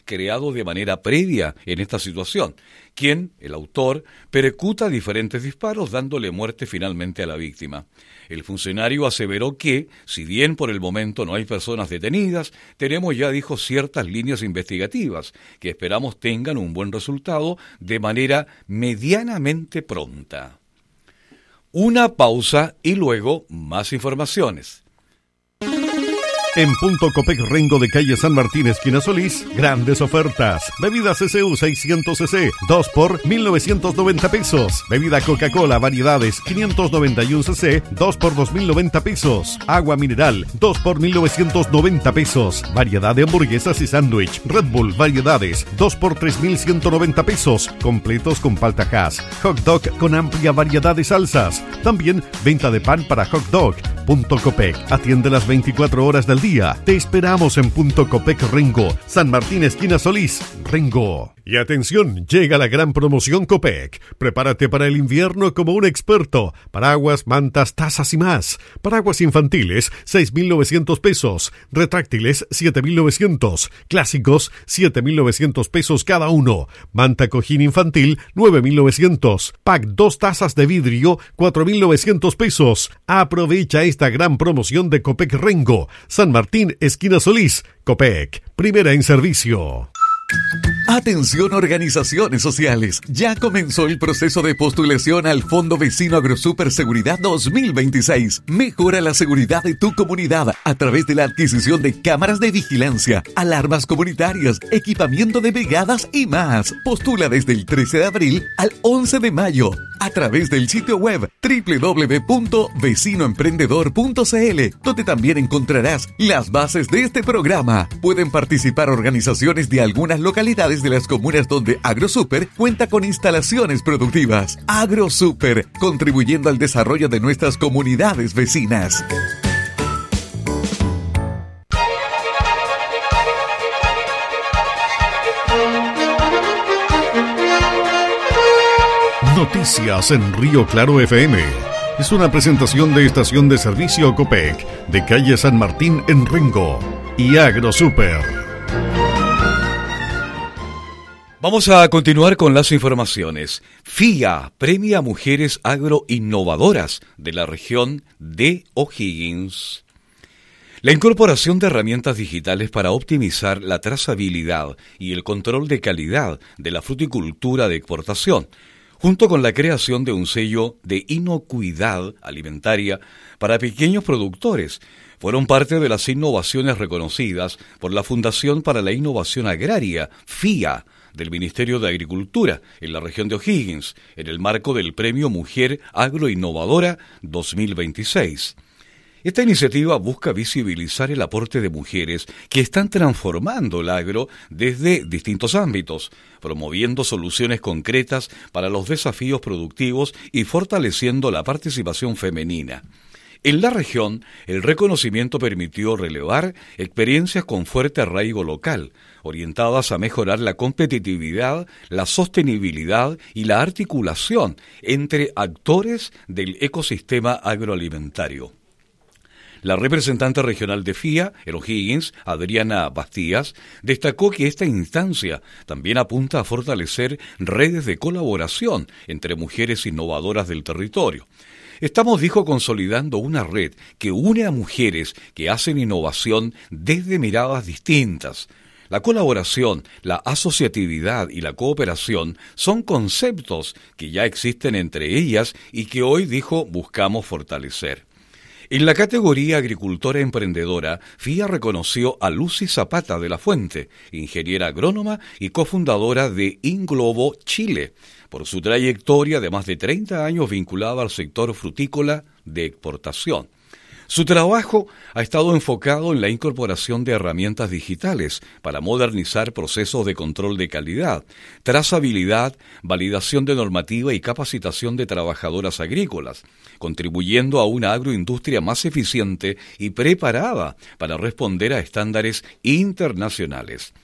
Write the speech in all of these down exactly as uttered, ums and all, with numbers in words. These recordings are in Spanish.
creado de manera previa en esta situación, quien, el autor, percuta diferentes disparos dándole muerte finalmente a la víctima. El funcionario aseveró que, si bien por el momento no hay personas detenidas, tenemos ya, dijo, ciertas líneas investigativas que esperamos tengan un buen resultado de manera medianamente pronta. Una pausa y luego más informaciones. En Punto Copec Rengo de calle San Martín, esquina Solís, grandes ofertas. Bebida C C U seiscientos cc, dos por mil novecientos noventa pesos. Bebida Coca-Cola variedades quinientos noventa y uno cc, dos por dos mil noventa pesos. Agua mineral, dos por mil novecientos noventa pesos. Variedad de hamburguesas y sándwich. Red Bull variedades, dos por tres mil ciento noventa pesos. Completos con palta hash. Hot dog con amplia variedad de salsas. También venta de pan para hot dog. Punto Copec, atiende las veinticuatro horas del día. Te esperamos en Punto Copec Rengo, San Martín, esquina Solís, Rengo. Y atención, llega la gran promoción Copec. Prepárate para el invierno como un experto. Paraguas, mantas, tazas y más. Paraguas infantiles, seis mil novecientos pesos. Retráctiles, siete mil novecientos. Clásicos, siete mil novecientos pesos cada uno. Manta cojín infantil, nueve mil novecientos. Pack dos tazas de vidrio, cuatro mil novecientos pesos. Aprovecha esta gran promoción de Copec Rengo, San Martín, esquina Solís. Copec, primera en servicio. Atención organizaciones sociales, ya comenzó el proceso de postulación al Fondo Vecino Agrosuper Seguridad dos mil veintiséis. Mejora la seguridad de tu comunidad a través de la adquisición de cámaras de vigilancia, alarmas comunitarias, equipamiento de brigadas y más. Postula desde el trece de abril al once de mayo a través del sitio web doble u doble u doble u punto vecino emprendedor punto c l, donde también encontrarás las bases de este programa. Pueden participar organizaciones de algunas localidades de las comunas donde AgroSuper cuenta con instalaciones productivas. AgroSuper, contribuyendo al desarrollo de nuestras comunidades vecinas. Noticias en Río Claro F M. Es una presentación de estación de servicio Copec, de calle San Martín en Rengo y AgroSuper. Vamos a continuar con las informaciones. F I A premia a mujeres agroinnovadoras de la región de O'Higgins. La incorporación de herramientas digitales para optimizar la trazabilidad y el control de calidad de la fruticultura de exportación, junto con la creación de un sello de inocuidad alimentaria para pequeños productores, fueron parte de las innovaciones reconocidas por la Fundación para la Innovación Agraria, F I A, del Ministerio de Agricultura en la región de O'Higgins, en el marco del Premio Mujer Agroinnovadora dos mil veintiséis. Esta iniciativa busca visibilizar el aporte de mujeres que están transformando el agro desde distintos ámbitos, promoviendo soluciones concretas para los desafíos productivos y fortaleciendo la participación femenina. En la región, el reconocimiento permitió relevar experiencias con fuerte arraigo local, orientadas a mejorar la competitividad, la sostenibilidad y la articulación entre actores del ecosistema agroalimentario. La representante regional de F I A, en O'Higgins, Adriana Bastías, destacó que esta instancia también apunta a fortalecer redes de colaboración entre mujeres innovadoras del territorio. Estamos, dijo, consolidando una red que une a mujeres que hacen innovación desde miradas distintas. La colaboración, la asociatividad y la cooperación son conceptos que ya existen entre ellas y que hoy, dijo, buscamos fortalecer. En la categoría Agricultora Emprendedora, F I A reconoció a Lucy Zapata de la Fuente, ingeniera agrónoma y cofundadora de Inglobo Chile, por su trayectoria de más de treinta años vinculada al sector frutícola de exportación. Su trabajo ha estado enfocado en la incorporación de herramientas digitales para modernizar procesos de control de calidad, trazabilidad, validación de normativa y capacitación de trabajadoras agrícolas, contribuyendo a una agroindustria más eficiente y preparada para responder a estándares internacionales.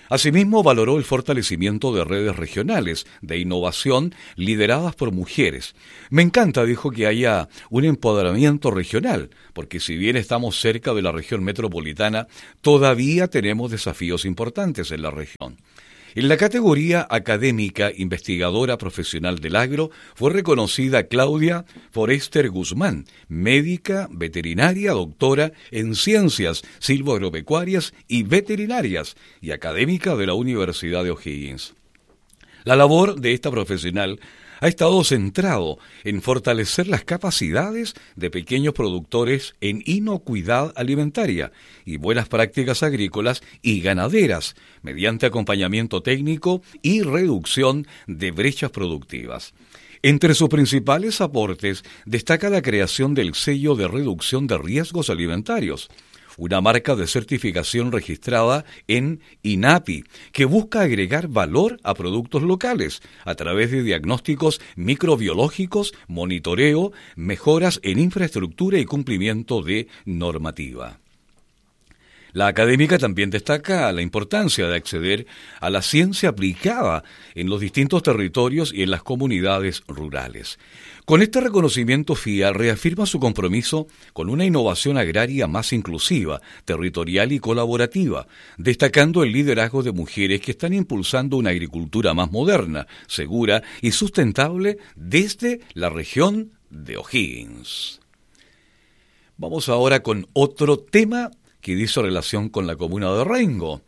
Asimismo, valoró el fortalecimiento de redes regionales de innovación lideradas por mujeres. Me encanta, dijo, que haya un empoderamiento regional, porque si bien estamos cerca de la región metropolitana, todavía tenemos desafíos importantes en la región. En la categoría académica investigadora profesional del agro fue reconocida Claudia Forester Guzmán, médica veterinaria, doctora en ciencias silvoagropecuarias y veterinarias y académica de la Universidad de O'Higgins. La labor de esta profesional ha estado centrado en fortalecer las capacidades de pequeños productores en inocuidad alimentaria y buenas prácticas agrícolas y ganaderas, mediante acompañamiento técnico y reducción de brechas productivas. Entre sus principales aportes destaca la creación del sello de reducción de riesgos alimentarios, una marca de certificación registrada en INAPI, que busca agregar valor a productos locales a través de diagnósticos microbiológicos, monitoreo, mejoras en infraestructura y cumplimiento de normativa. La académica también destaca la importancia de acceder a la ciencia aplicada en los distintos territorios y en las comunidades rurales. Con este reconocimiento, F I A reafirma su compromiso con una innovación agraria más inclusiva, territorial y colaborativa, destacando el liderazgo de mujeres que están impulsando una agricultura más moderna, segura y sustentable desde la región de O'Higgins. Vamos ahora con otro tema que dice relación con la comuna de Rengo.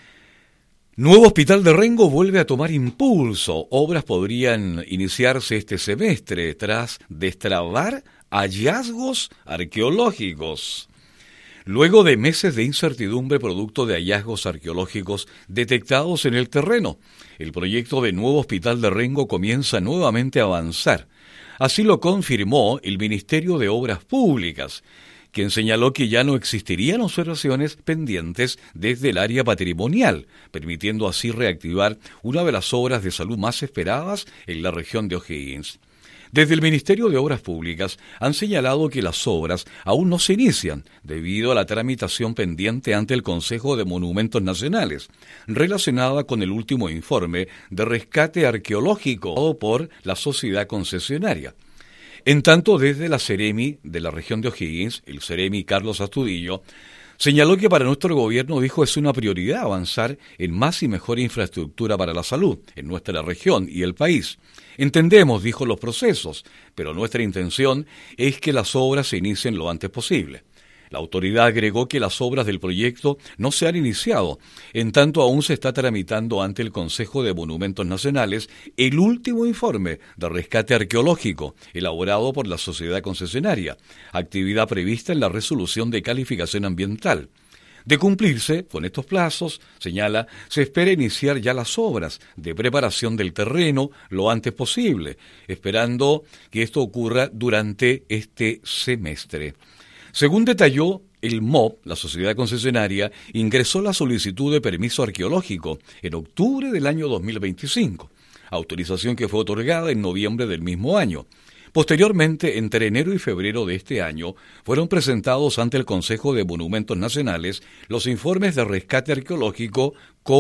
Nuevo hospital de Rengo vuelve a tomar impulso. Obras podrían iniciarse este semestre tras destrabar hallazgos arqueológicos. Luego de meses de incertidumbre producto de hallazgos arqueológicos detectados en el terreno, el proyecto de nuevo hospital de Rengo comienza nuevamente a avanzar. Así lo confirmó el Ministerio de Obras Públicas, quien señaló que ya no existirían observaciones pendientes desde el área patrimonial, permitiendo así reactivar una de las obras de salud más esperadas en la región de O'Higgins. Desde el Ministerio de Obras Públicas han señalado que las obras aún no se inician debido a la tramitación pendiente ante el Consejo de Monumentos Nacionales, relacionada con el último informe de rescate arqueológico por la sociedad concesionaria. En tanto, desde la Ceremi de la región de O'Higgins, el Ceremi Carlos Astudillo, señaló que para nuestro gobierno, dijo, es una prioridad avanzar en más y mejor infraestructura para la salud en nuestra región y el país. Entendemos, dijo, los procesos, pero nuestra intención es que las obras se inicien lo antes posible. La autoridad agregó que las obras del proyecto no se han iniciado, en tanto aún se está tramitando ante el Consejo de Monumentos Nacionales el último informe de rescate arqueológico elaborado por la sociedad concesionaria, actividad prevista en la resolución de calificación ambiental. De cumplirse con estos plazos, señala, se espera iniciar ya las obras de preparación del terreno lo antes posible, esperando que esto ocurra durante este semestre. Según detalló, el M O P, la sociedad concesionaria, ingresó la solicitud de permiso arqueológico en octubre del año dos mil veinticinco, autorización que fue otorgada en noviembre del mismo año. Posteriormente, entre enero y febrero de este año, fueron presentados ante el Consejo de Monumentos Nacionales los informes de rescate arqueológico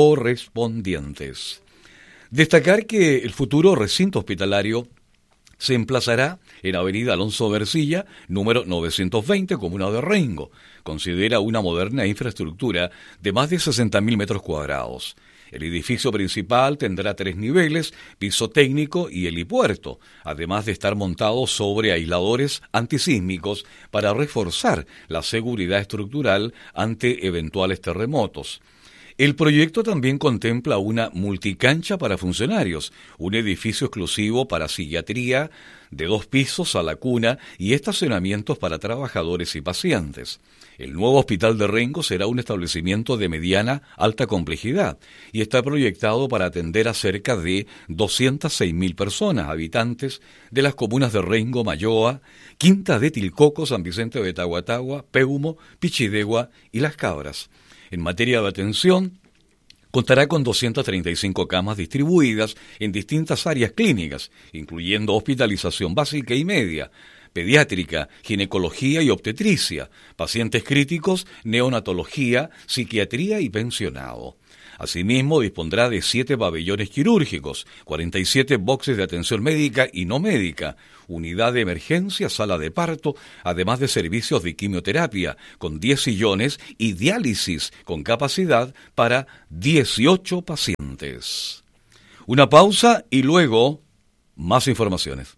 correspondientes. Destacar que el futuro recinto hospitalario se emplazará en Avenida Alonso Versilla, número novecientos veinte, comuna de Rengo. Considera una moderna infraestructura de más de sesenta mil metros cuadrados. El edificio principal tendrá tres niveles, piso técnico y helipuerto, además de estar montado sobre aisladores antisísmicos para reforzar la seguridad estructural ante eventuales terremotos. El proyecto también contempla una multicancha para funcionarios, un edificio exclusivo para psiquiatría de dos pisos a la cuna y estacionamientos para trabajadores y pacientes. El nuevo hospital de Rengo será un establecimiento de mediana alta complejidad y está proyectado para atender a cerca de doscientas seis mil personas, habitantes de las comunas de Rengo, Mayoa, Quinta de Tilcoco, San Vicente de Tahuatahua, Peumo, Pichidegua y Las Cabras. En materia de atención, contará con doscientas treinta y cinco camas distribuidas en distintas áreas clínicas, incluyendo hospitalización básica y media, pediátrica, ginecología y obstetricia, pacientes críticos, neonatología, psiquiatría y pensionado. Asimismo, dispondrá de siete pabellones quirúrgicos, cuarenta y siete boxes de atención médica y no médica, unidad de emergencia, sala de parto, además de servicios de quimioterapia con diez sillones y diálisis con capacidad para dieciocho pacientes. Una pausa y luego más informaciones.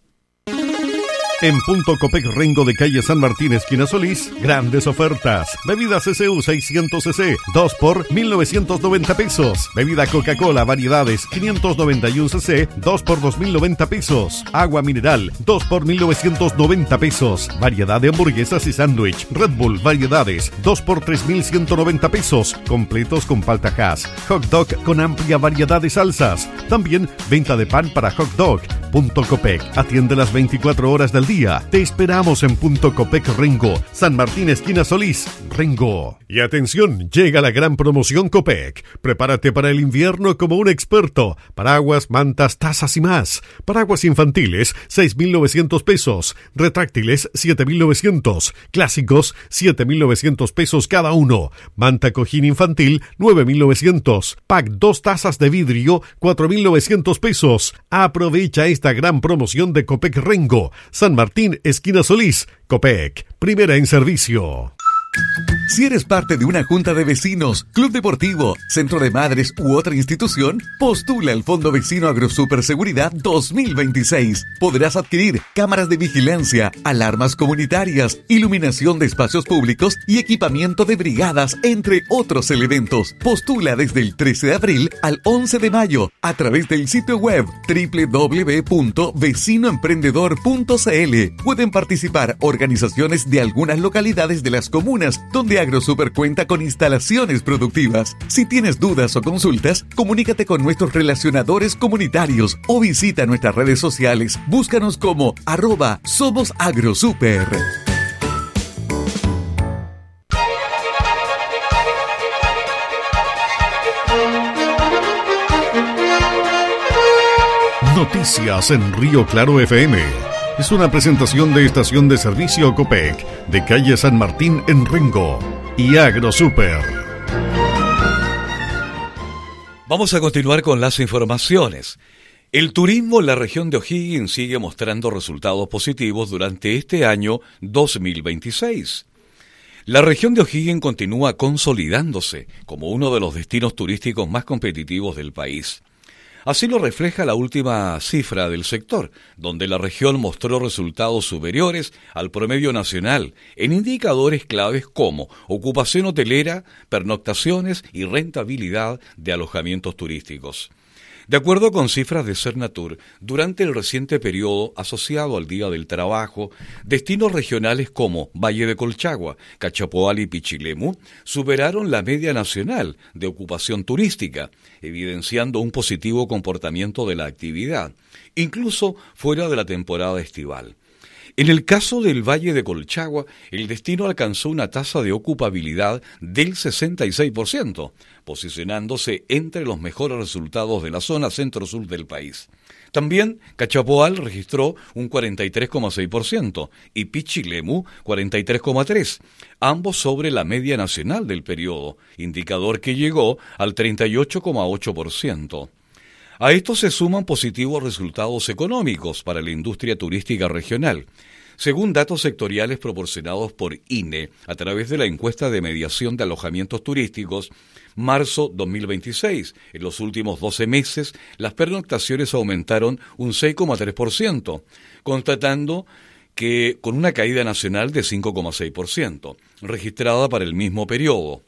En Punto Copec Rengo de calle San Martín, esquina Solís, grandes ofertas. Bebida C C U seiscientos centilitros, dos por mil novecientos noventa pesos. Bebida Coca-Cola variedades quinientos noventa y uno centilitros, dos por dos mil noventa pesos. Agua mineral, dos por mil novecientos noventa pesos. Variedad de hamburguesas y sándwich. Red Bull variedades, dos por tres mil ciento noventa pesos. Completos con palta Hass. Hot dog con amplia variedad de salsas. También venta de pan para hot dog. Punto Copec atiende las veinticuatro horas del día. Te esperamos en Punto Copec Rengo, San Martín, esquina Solís, Rengo. Y atención, llega la gran promoción Copec. Prepárate para el invierno como un experto. Paraguas, mantas, tazas y más. Paraguas infantiles, seis mil novecientos pesos. Retráctiles, siete mil novecientos. Clásicos, siete mil novecientos pesos cada uno. Manta cojín infantil, nueve mil novecientos. Pack dos tazas de vidrio, cuatro mil novecientos pesos. Aprovecha esta gran promoción de Copec Rengo, San Martín, esquina Solís. Copec, primera en servicio. Si eres parte de una junta de vecinos, club deportivo, centro de madres u otra institución, postula al Fondo Vecino Agrosuperseguridad dos mil veintiséis. Podrás adquirir cámaras de vigilancia, alarmas comunitarias, iluminación de espacios públicos y equipamiento de brigadas, entre otros elementos. Postula desde el trece de abril al once de mayo a través del sitio web doble u doble u doble u punto vecino emprendedor punto c l. Pueden participar organizaciones de algunas localidades de las comunas donde Agrosuper cuenta con instalaciones productivas. Si tienes dudas o consultas, comunícate con nuestros relacionadores comunitarios o visita nuestras redes sociales. Búscanos como arroba Somos Agrosuper. Noticias en Río Claro F M. Es una presentación de estación de servicio Copec, de calle San Martín en Rengo y Agrosuper. Vamos a continuar con las informaciones. El turismo en la región de O'Higgins sigue mostrando resultados positivos durante este año dos mil veintiséis. La región de O'Higgins continúa consolidándose como uno de los destinos turísticos más competitivos del país. Así lo refleja la última cifra del sector, donde la región mostró resultados superiores al promedio nacional en indicadores claves como ocupación hotelera, pernoctaciones y rentabilidad de alojamientos turísticos. De acuerdo con cifras de Cernatur, durante el reciente periodo asociado al Día del Trabajo, destinos regionales como Valle de Colchagua, Cachapoal y Pichilemu superaron la media nacional de ocupación turística, evidenciando un positivo comportamiento de la actividad, incluso fuera de la temporada estival. En el caso del Valle de Colchagua, el destino alcanzó una tasa de ocupabilidad del sesenta y seis por ciento, posicionándose entre los mejores resultados de la zona centro-sur del país. También Cachapoal registró un cuarenta y tres coma seis por ciento y Pichilemu cuarenta y tres coma tres por ciento, ambos sobre la media nacional del periodo, indicador que llegó al treinta y ocho coma ocho por ciento. A esto se suman positivos resultados económicos para la industria turística regional. Según datos sectoriales proporcionados por I N E a través de la encuesta de mediación de alojamientos turísticos, marzo dos mil veintiséis, en los últimos doce meses, las pernoctaciones aumentaron un seis coma tres por ciento, constatando que con una caída nacional de cinco coma seis por ciento, registrada para el mismo periodo.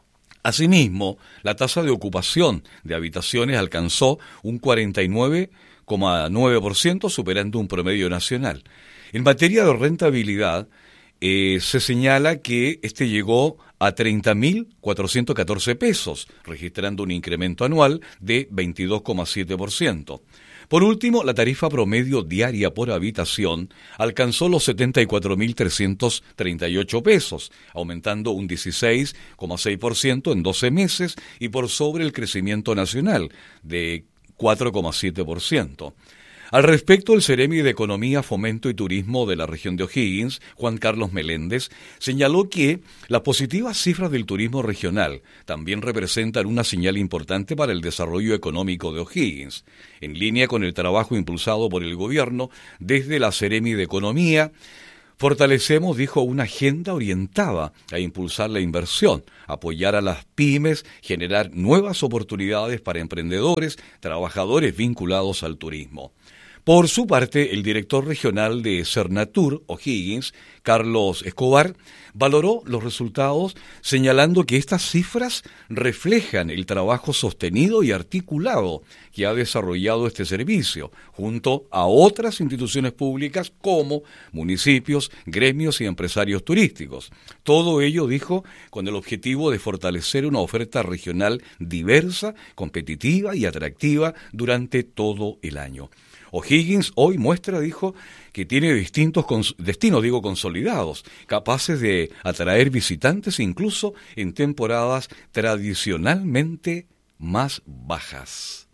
Asimismo, la tasa de ocupación de habitaciones alcanzó un cuarenta y nueve coma nueve por ciento, superando un promedio nacional. En materia de rentabilidad, eh, se señala que este llegó a treinta mil cuatrocientos catorce pesos, registrando un incremento anual de veintidós coma siete por ciento. Por último, la tarifa promedio diaria por habitación alcanzó los setenta y cuatro mil trescientos treinta y ocho pesos, aumentando un dieciséis coma seis por ciento en doce meses y por sobre el crecimiento nacional de cuatro coma siete por ciento. Al respecto, el Seremi de Economía, Fomento y Turismo de la región de O'Higgins, Juan Carlos Meléndez, señaló que las positivas cifras del turismo regional también representan una señal importante para el desarrollo económico de O'Higgins, en línea con el trabajo impulsado por el gobierno desde la Seremi de Economía. Fortalecemos, dijo, una agenda orientada a impulsar la inversión, apoyar a las pymes, generar nuevas oportunidades para emprendedores, trabajadores vinculados al turismo. Por su parte, el director regional de Cernatur, O'Higgins, Carlos Escobar, valoró los resultados señalando que estas cifras reflejan el trabajo sostenido y articulado que ha desarrollado este servicio, junto a otras instituciones públicas como municipios, gremios y empresarios turísticos. Todo ello, dijo, con el objetivo de fortalecer una oferta regional diversa, competitiva y atractiva durante todo el año. O'Higgins hoy muestra, dijo, que tiene distintos cons- destinos, digo, consolidados, capaces de atraer visitantes incluso en temporadas tradicionalmente más bajas.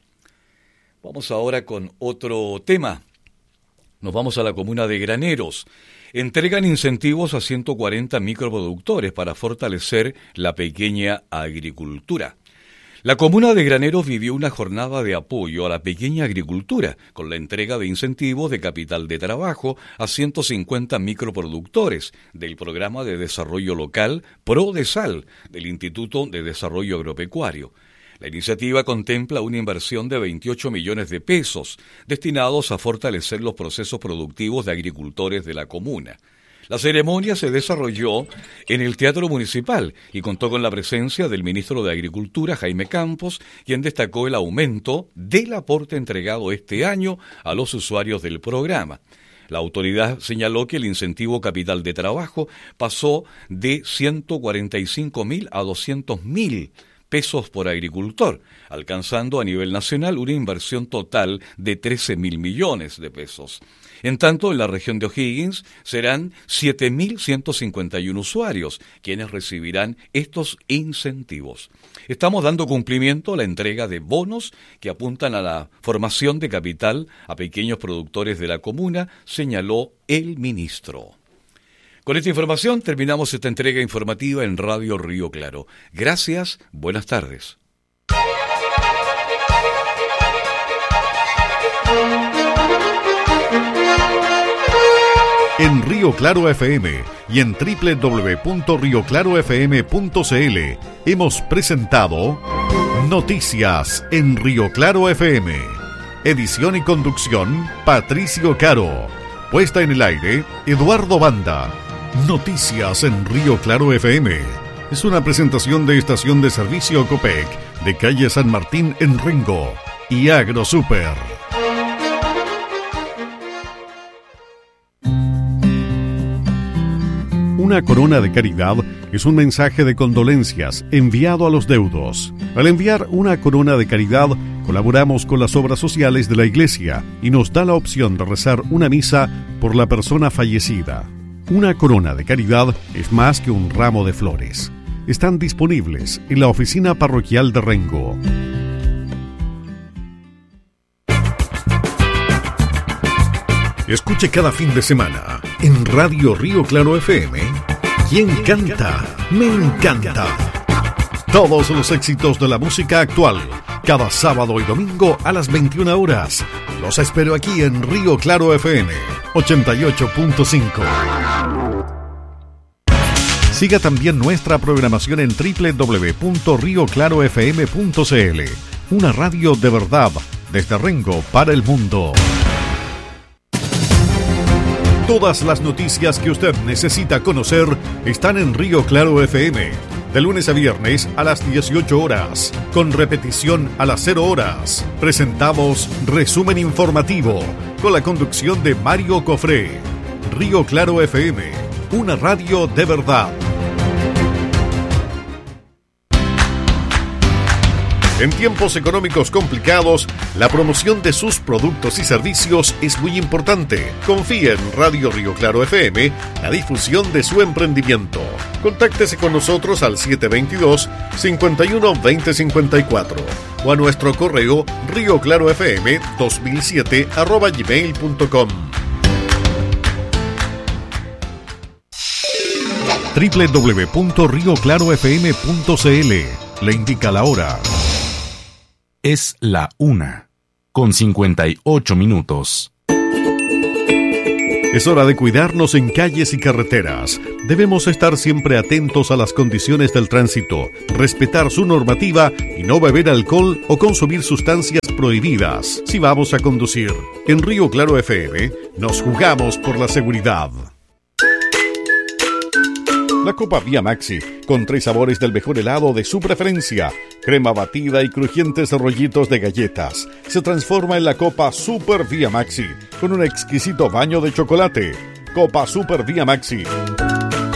Vamos ahora con otro tema. Nos vamos a la comuna de Graneros. Entregan incentivos a ciento cuarenta microproductores para fortalecer la pequeña agricultura. La comuna de Graneros vivió una jornada de apoyo a la pequeña agricultura con la entrega de incentivos de capital de trabajo a ciento cincuenta microproductores del Programa de Desarrollo Local PRODESAL del Instituto de Desarrollo Agropecuario. La iniciativa contempla una inversión de veintiocho millones de pesos destinados a fortalecer los procesos productivos de agricultores de la comuna. La ceremonia se desarrolló en el Teatro Municipal y contó con la presencia del ministro de Agricultura, Jaime Campos, quien destacó el aumento del aporte entregado este año a los usuarios del programa. La autoridad señaló que el incentivo capital de trabajo pasó de ciento cuarenta y cinco mil a doscientos mil pesos por agricultor, alcanzando a nivel nacional una inversión total de trece mil millones de pesos. En tanto, en la región de O'Higgins serán siete mil ciento cincuenta y uno usuarios quienes recibirán estos incentivos. Estamos dando cumplimiento a la entrega de bonos que apuntan a la formación de capital a pequeños productores de la comuna, señaló el ministro. Con esta información terminamos esta entrega informativa en Radio Río Claro. Gracias, buenas tardes. En Río Claro F M y en doble u doble u doble u punto río claro f m punto c l hemos presentado Noticias en Río Claro F M. Edición y conducción, Patricio Caro. Puesta en el aire, Eduardo Banda. Noticias en Río Claro F M. Es una presentación de Estación de Servicio Copec, de calle San Martín en Rengo y AgroSuper. Una corona de caridad es un mensaje de condolencias enviado a los deudos. Al enviar una corona de caridad, colaboramos con las obras sociales de la Iglesia y nos da la opción de rezar una misa por la persona fallecida. Una corona de caridad es más que un ramo de flores. Están disponibles en la oficina parroquial de Rengo. Escuche cada fin de semana en Radio Río Claro F M. ¿Quién canta? Me encanta. Todos los éxitos de la música actual, cada sábado y domingo a las veintiuna horas. Los espero aquí en Río Claro F M ochenta y ocho punto cinco. Siga también nuestra programación en doble u doble u doble u punto río claro f m punto c l. Una radio de verdad desde Rengo para el mundo. Todas las noticias que usted necesita conocer están en Río Claro F M, de lunes a viernes a las dieciocho horas, con repetición a las cero horas. Presentamos Resumen Informativo, con la conducción de Mario Cofré. Río Claro F M, una radio de verdad. En tiempos económicos complicados, la promoción de sus productos y servicios es muy importante. Confíe en Radio Río Claro F M, la difusión de su emprendimiento. Contáctese con nosotros al siete dos dos, cinco uno dos cero cinco cuatro o a nuestro correo rioclarofm dos mil siete arroba gmail punto com. doble u doble u doble u punto rio claro f m punto c l le indica la hora. Es la una, con cincuenta y ocho minutos. Es hora de cuidarnos en calles y carreteras. Debemos estar siempre atentos a las condiciones del tránsito, respetar su normativa y no beber alcohol o consumir sustancias prohibidas si vamos a conducir. En Río Claro F M nos jugamos por la seguridad. La Copa Vía Maxi, con tres sabores del mejor helado de su preferencia, crema batida y crujientes rollitos de galletas, se transforma en la Copa Super Vía Maxi, con un exquisito baño de chocolate. Copa Super Vía Maxi,